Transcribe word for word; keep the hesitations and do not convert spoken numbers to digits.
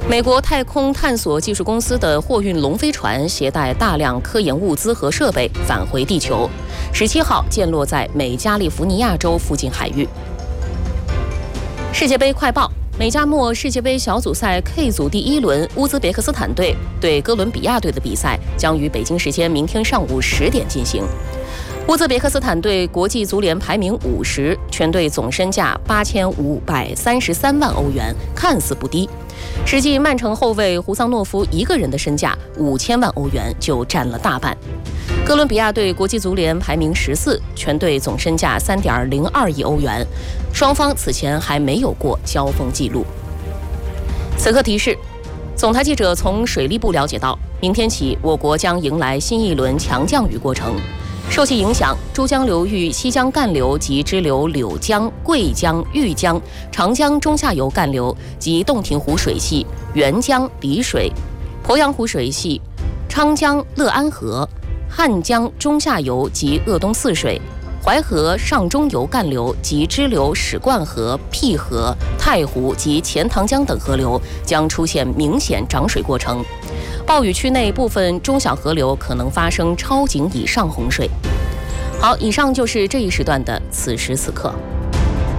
美国太空探索技术公司的货运龙飞船携带大量科研物资和设备返回地球，十七号降落在美加利福尼亚州附近海域。世界杯快报：美加墨世界杯小组赛 K 组第一轮，乌兹别克斯坦队对哥伦比亚队的比赛将于北京时间明天上午十点进行。乌兹别克斯坦队国际足联排名五十，全队总身价八千五百三十三万欧元，看似不低。实际曼城后卫胡桑诺夫一个人的身价五千万欧元就占了大半。哥伦比亚队国际足联排名十四，全队总身价三点零二亿欧元，双方此前还没有过交锋记录。此刻提示：总台记者从水利部了解到，明天起我国将迎来新一轮强降雨过程。受其影响，珠江流域西江干流及支流柳江、桂江、玉江、长江中下游干流及洞庭湖水系、沅江、丽水、鄱阳湖水系、昌江、乐安河、汉江中下游及鄂东泗水、淮河上中游干流及支流史灌河、辟河、太湖及钱塘江等河流将出现明显涨水过程。暴雨区内部分中小河流可能发生超警以上洪水。好，以上就是这一时段的此时此刻。